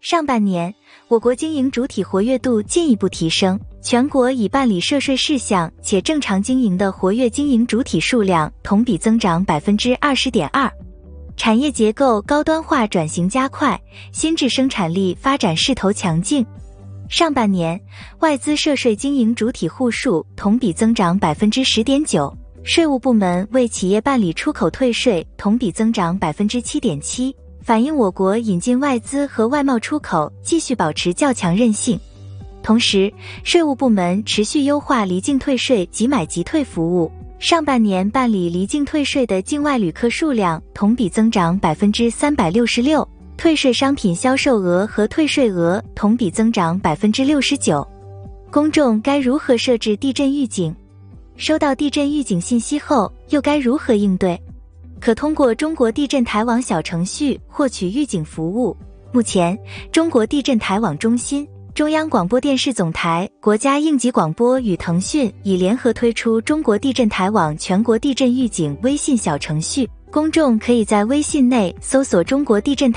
上半年，我国经营主体活跃度进一步提升，全国已办理涉税事项且正常经营的活跃经营主体数量同比增长 20.2%。产业结构高端化转型加快，新质生产力发展势头强劲。上半年，外资涉税经营主体户数同比增长 10.9%， 税务部门为企业办理出口退税同比增长 7.7%。反映我国引进外资和外贸出口继续保持较强韧性。同时，税务部门持续优化离境退税即买即退服务，上半年办理离境退税的境外旅客数量同比增长 366%， 退税商品销售额和退税额同比增长 69%。公众该如何设置地震预警？收到地震预警信息后，又该如何应对？可通过中国地震台网小程序获取预警服务。目前，中国地震台网中心、中央广播电视总台、国家应急广播与腾讯已联合推出中国地震台网全国地震预警微信小程序，公众可以在微信内搜索中国地震台